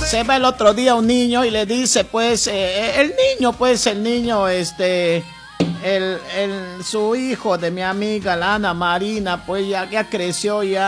Se va el otro día un niño y le dice, pues, el niño, su hijo de mi amiga, la Ana Marina, pues ya creció ya.